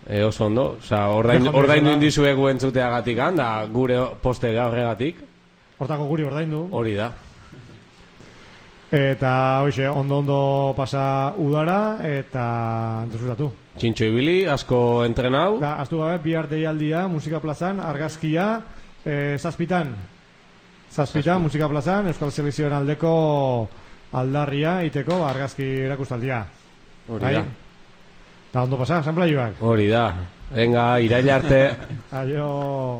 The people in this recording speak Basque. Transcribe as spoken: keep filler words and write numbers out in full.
E, oso ondo, oza, ordaindu indizuegu entzuteagatik, da gure poste horregatik. Hortako guri ordaindu. Hori da. Eta, hoxe, ondo-ondo pasa udara, eta disfrutatu. Txintxo ibili, asko entrenau. Da, aztu gabe, bihar deialdia, musika plazan, argazkia, e, zazpitan. Zazpitan, musika plazan, Euskal Selekzioen aldeko aldarria, iteko, argazki erakustaldia. Hori da. Da, ondo pasa, San Plaioak. Hori da. Venga, iraila arte. Aio.